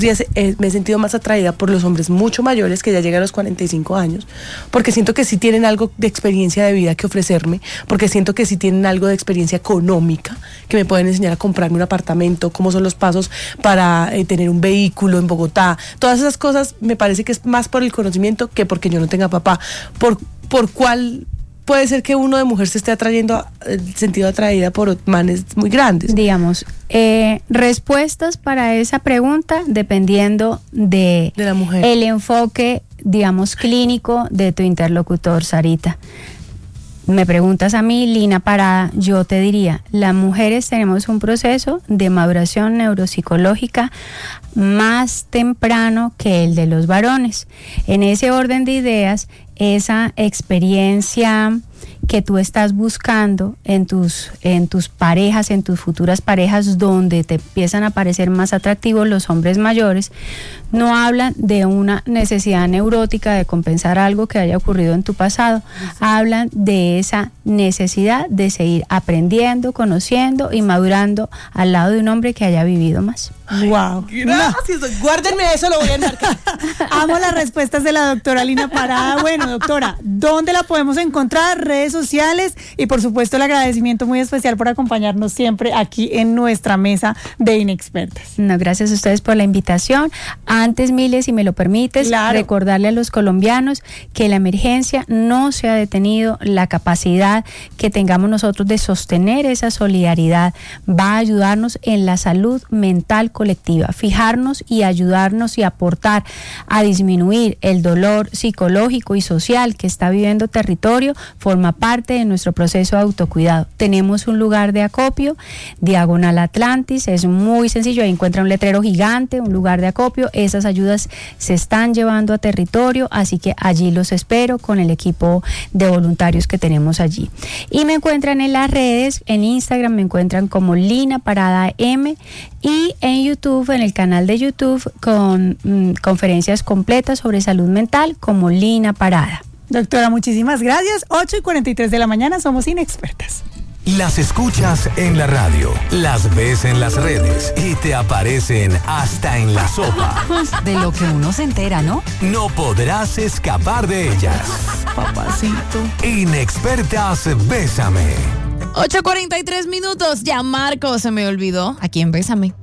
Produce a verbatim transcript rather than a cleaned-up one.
días eh, me he sentido más atraída por los hombres mucho mayores que ya llegan a los cuarenta y cinco años, porque siento que sí tienen algo de experiencia de vida que ofrecerme, porque siento que sí tienen algo de experiencia económica, que me pueden enseñar a comprarme un apartamento, cómo son los pasos para eh, tener un vehículo en Bogotá. Todas esas cosas me parece que es más por el conocimiento que porque yo no tenga papá. ¿Por, por cuál puede ser que uno de mujer se esté atrayendo, el sentido atraída por manes muy grandes? Digamos, eh, respuestas para esa pregunta dependiendo de, de la mujer, el enfoque, digamos, clínico de tu interlocutor, Sarita. Me preguntas a mí, Lina Parada, yo te diría, las mujeres tenemos un proceso de maduración neuropsicológica más temprano que el de los varones. En ese orden de ideas, esa experiencia que tú estás buscando en tus, en tus parejas, en tus futuras parejas, donde te empiezan a parecer más atractivos los hombres mayores, no hablan de una necesidad neurótica de compensar algo que haya ocurrido en tu pasado, hablan de esa necesidad de seguir aprendiendo, conociendo y madurando al lado de un hombre que haya vivido más. Wow. Gracias. No. Guárdenme eso, lo voy a enmarcar. Amo las respuestas de la doctora Lina Parada. Bueno, doctora, ¿dónde la podemos encontrar? Redes sociales y por supuesto el agradecimiento muy especial por acompañarnos siempre aquí en nuestra mesa de Inexpertas. No, gracias a ustedes por la invitación. Antes, Mile, si me lo permites, claro, recordarle a los colombianos que la emergencia no se ha detenido, la capacidad que tengamos nosotros de sostener esa solidaridad va a ayudarnos en la salud mental colectiva, fijarnos y ayudarnos y aportar a disminuir el dolor psicológico y social que está viviendo territorio, forma parte de nuestro proceso de autocuidado. Tenemos un lugar de acopio, Diagonal Atlantis, es muy sencillo, ahí encuentra un letrero gigante, un lugar de acopio, esas ayudas se están llevando a territorio, así que allí los espero con el equipo de voluntarios que tenemos allí. Y me encuentran en las redes, en Instagram me encuentran como Lina Parada M y en YouTube, en el canal de YouTube, con mm, conferencias completas sobre salud mental como Lina Parada. Doctora, muchísimas gracias. ocho y cuarenta y tres de la mañana, somos Inexpertas. Las escuchas en la radio, las ves en las redes y te aparecen hasta en la sopa. De lo que uno se entera, ¿no? No podrás escapar de ellas. Papacito. Inexpertas, bésame. ocho cuarenta y tres minutos, ya Marco se me olvidó. ¿A quién bésame?